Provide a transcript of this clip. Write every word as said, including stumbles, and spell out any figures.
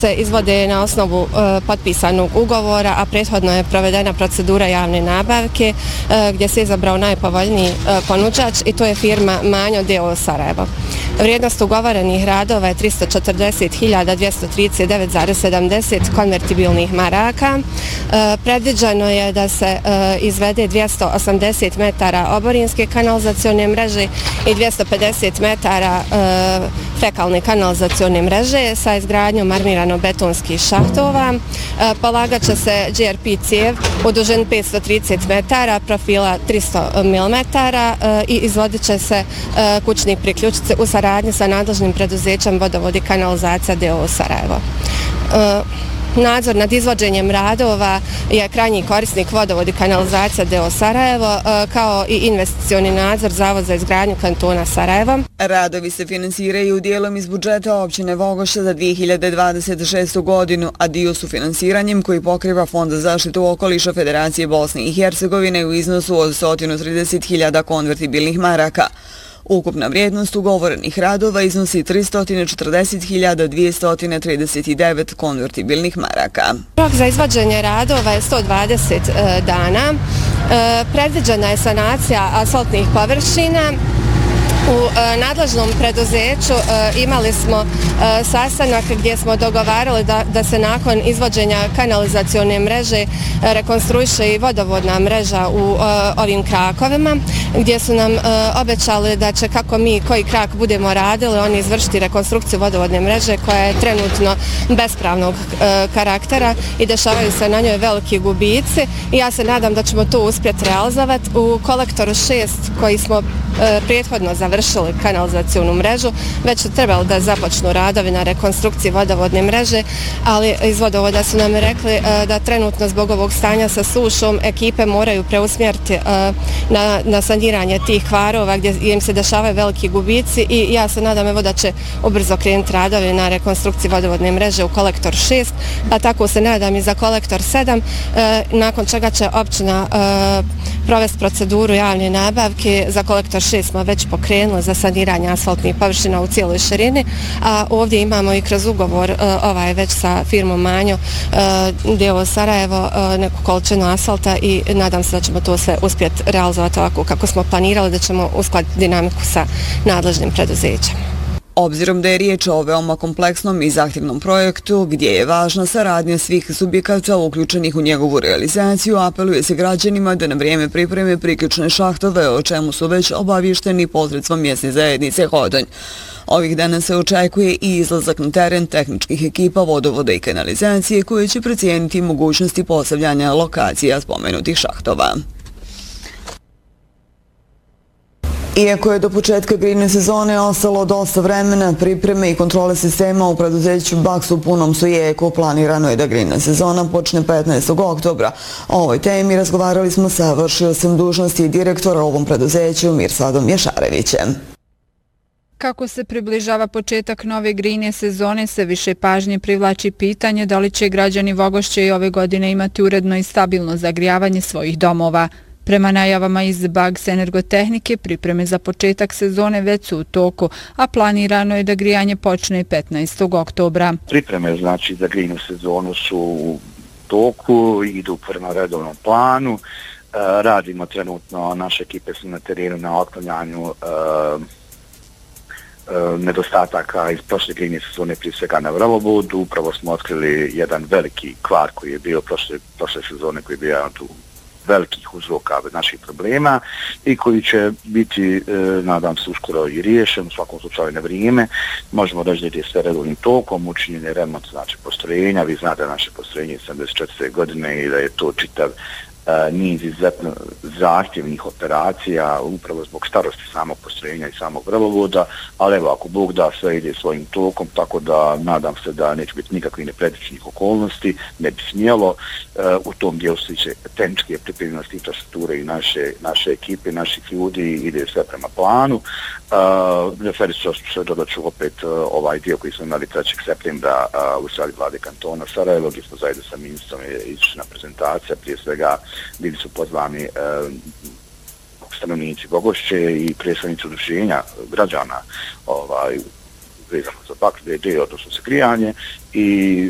se izvode na osnovu e, potpisanog ugovora, a prethodno je provedena procedura javne nabavke e, gdje se izabrao najpovoljniji e, ponuđač i to je firma Manjo d o o Sarajevo. Vrijednost ugovorenih radova je tristo četrdeset hiljada dvjesto trideset devet zarez sedamdeset konvertibilnih maraka. E, predviđeno je da se e, izvede dvjesto osamdeset metara oborinske kanalizacione mreže i dvjesto pedeset metara e, fekalne kanalizacione mreže sa izgradnjom armirano-betonskih šahtova. E, polagat će se G R P cijev u dužini petsto trideset metara, profila tristo milimetara e, i izvodit će se e, kućni priključice u saradnji sa nadležnim preduzećem Vodovod i kanalizacija d o o Sarajevo. E, Nadzor nad izvođenjem radova je krajnji korisnik Vodovod i kanalizacija d o o Sarajevo, kao i investicioni nadzor Zavod za izgradnju kantona Sarajevo. Radovi se finansiraju dijelom iz budžeta općine Vogošća za dvije hiljade dvadeset šestu godinu, a dio su finansiranjem koji pokriva Fond za zaštitu okoliša Federacije Bosne i Hercegovine u iznosu od sto trideset hiljada konvertibilnih maraka. Ukupna vrijednost ugovorenih radova iznosi tristo četrdeset hiljada dvjesto trideset devet konvertibilnih maraka. Rok za izvođenje radova je sto dvadeset dana. Predviđena je sanacija asfaltnih površina. U e, nadležnom preduzeću e, imali smo e, sastanak gdje smo dogovarali da, da se nakon izvođenja kanalizacione mreže e, rekonstruiše i vodovodna mreža u e, ovim krakovima, gdje su nam e, obećali da će kako mi koji krak budemo radili, oni izvršiti rekonstrukciju vodovodne mreže koja je trenutno bespravnog e, karaktera i dešavaju se na njoj veliki gubici i ja se nadam da ćemo to uspjeti realizovati. U kolektoru šest koji smo e, prethodno završili kanalizacionu mrežu, već su trebali da započnu radovi na rekonstrukciji vodovodne mreže, ali iz vodovoda su nam rekli da trenutno zbog ovog stanja sa sušom ekipe moraju preusmjeriti na, na saniranje tih kvarova gdje im se dešavaju veliki gubici i ja se nadam evo da će ubrzo krenuti radovi na rekonstrukciji vodovodne mreže u kolektor šest, a tako se nadam i za kolektor sedam, nakon čega će općina provesti proceduru javne nabavke. Za kolektor šest smo već pokrenuli za saniranje asfaltnih površina u cijeloj širini, a ovdje imamo i kroz ugovor ovaj već sa firmom Manjo d o o Sarajevo neku količinu asfalta i nadam se da ćemo to sve uspjeti realizovati ovako kako smo planirali, da ćemo uskladiti dinamiku sa nadležnim preduzećem. Obzirom da je riječ o veoma kompleksnom i zahtjevnom projektu, gdje je važna saradnja svih subjekata uključenih u njegovu realizaciju, apeluje se građanima da na vrijeme pripreme priključne šahtove, o čemu su već obavješteni posredstvom mjesne zajednice Hodonj. Ovih dana se očekuje i izlazak na teren tehničkih ekipa vodovoda i kanalizacije koje će procijeniti mogućnosti postavljanja lokacija spomenutih šahtova. Iako je do početka grejne sezone ostalo dosta vremena, pripreme i kontrole sistema u preduzeću Baks u punom su jeku. Planirano je da grejna sezona počne petnaestog oktobra. O ovoj temi razgovarali smo sa vršiocem dužnosti direktora ovom preduzeću Mirsadom Ješarevićem. Kako se približava početak nove grejne sezone, sve više pažnje privlači pitanje da li će građani Vogošće i ove godine imati uredno i stabilno zagrijavanje svojih domova. Prema najavama iz Baks Energotehnike, pripreme za početak sezone već su u toku, a planirano je da grijanje počne petnaestog oktobra. Pripreme znači za grijnu sezonu su u toku, idu prema redovnom planu. E, radimo trenutno, naše ekipe su na terenu na otklanjanju e, e, nedostataka iz prošle grijne sezone, prije svega na Vrlobudu. Upravo smo otkrili jedan veliki kvar koji je bio prošle, prošle sezone, koji je bio tu velikih uzroka naših problema i koji će biti, e, nadam se, uskoro i riješen, u svakom slučaju na vrijeme. Možemo reći da ide sve redovnim tokom, učinjen je remont znači postrojenja. Vi znate da naše postrojenje je sedamdeset četvrte godine i da je to čitav e, niz izuzetno zahtjevnih operacija, upravo zbog starosti samog postrojenja i samog Vrlovoda, ali evo, ako Bog da, sve ide svojim tokom, tako da nadam se da neće biti nikakvih nepredviđenih okolnosti, ne bi smjelo. E, u tom dijelu se će tehničke pripremljenosti infrastrukture i naše, naše ekipe, naših ljudi, ide sve prema planu. Uh, Referit ću se dodat ću opet uh, ovaj dio koji smo imali trećeg septembra uh, u sredi vlade kantona Sarajevo, gdje smo zajedno sa ministrom izvršena prezentacija, prije svega bili su pozvani uh, stanovnici Vogošće i predstavnici udruženja građana ovaj, vezano za Baks d d, odnosno za grijanje, i